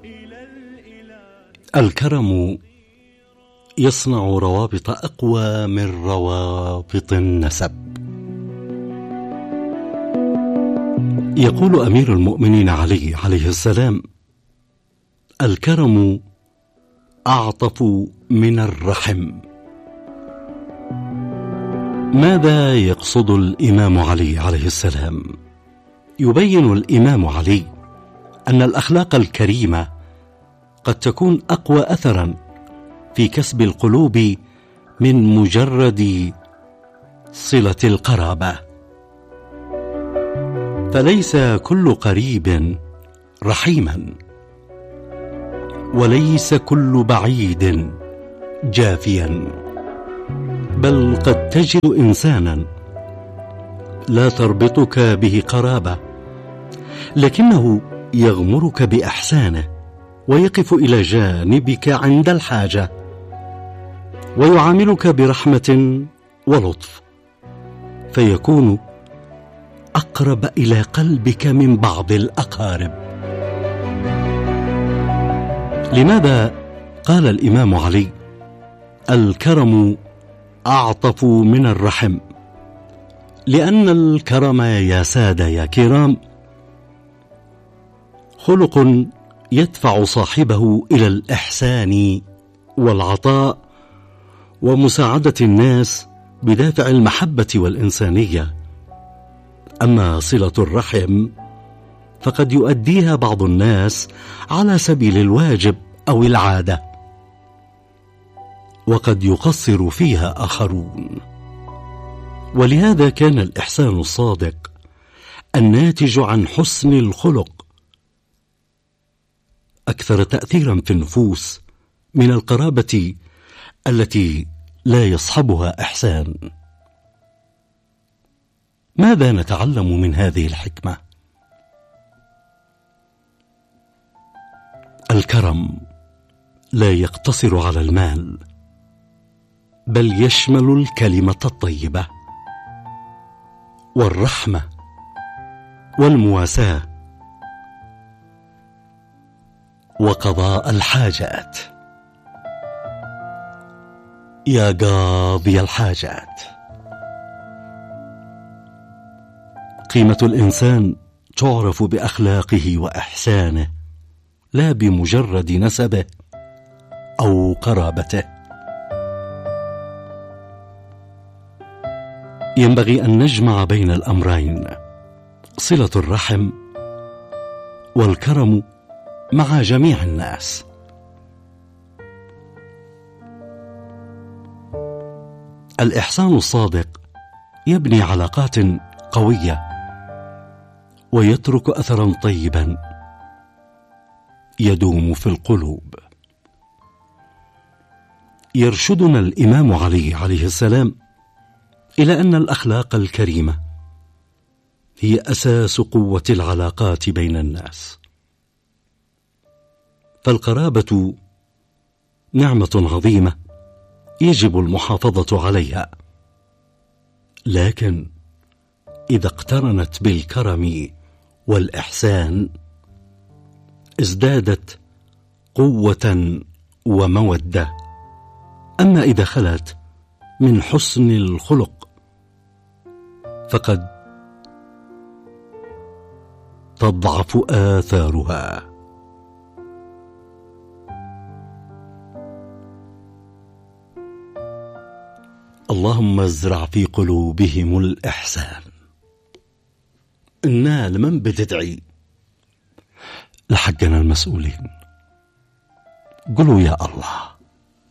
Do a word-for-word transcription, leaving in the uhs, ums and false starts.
الكرم يصنع روابط أقوى من روابط النسب. يقول أمير المؤمنين علي عليه السلام: الكرم أعطف من الرحم. ماذا يقصد الإمام علي عليه السلام؟ يبين الإمام علي أن الأخلاق الكريمة قد تكون أقوى أثرا في كسب القلوب من مجرد صلة القرابة. فليس كل قريب رحيما، وليس كل بعيد جافيا، بل قد تجد إنسانا لا تربطك به قرابة، لكنه يغمرك بإحسانه ويقف إلى جانبك عند الحاجة ويعاملك برحمة ولطف، فيكون أقرب إلى قلبك من بعض الأقارب. لماذا قال الإمام علي: الكرم أعطف من الرحم؟ لأن الكرم يا سادة يا كرام خلق يدفع صاحبه إلى الإحسان والعطاء ومساعدة الناس بدافع المحبة والإنسانية. أما صلة الرحم فقد يؤديها بعض الناس على سبيل الواجب أو العادة، وقد يقصر فيها آخرون. ولهذا كان الإحسان الصادق الناتج عن حسن الخلق أكثر تأثيرا في النفوس من القرابة التي لا يصحبها إحسان. ماذا نتعلم من هذه الحكمة؟ الكرم لا يقتصر على المال، بل يشمل الكلمة الطيبة والرحمة والمواساة وقضاء الحاجات. يا قاضي الحاجات، قيمة الإنسان تعرف بأخلاقه وإحسانه، لا بمجرد نسبه أو قرابته. ينبغي أن نجمع بين الأمرين، صلة الرحم والكرم مع جميع الناس. الإحسان الصادق يبني علاقات قوية ويترك أثرا طيبا يدوم في القلوب. يرشدنا الإمام علي عليه السلام إلى أن الأخلاق الكريمة هي أساس قوة العلاقات بين الناس. فالقرابة نعمة عظيمة يجب المحافظة عليها، لكن إذا اقترنت بالكرم والإحسان ازدادت قوة ومودة. أما إذا خلت من حسن الخلق فقد تضعف آثارها. اللهم ازرع في قلوبهم الإحسان. إنا لمن بتدعي لحقنا المسؤولين، قولوا يا الله.